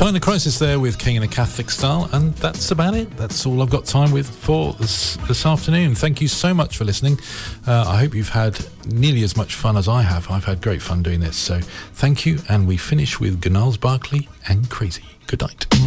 China Crisis there with King in a Catholic Style, and that's about it. That's all I've got time with for this afternoon. Thank you so much for listening. I hope you've had nearly as much fun as I have. I've had great fun doing this, so thank you, and we finish with Gnarls Barkley and Crazy. Good night.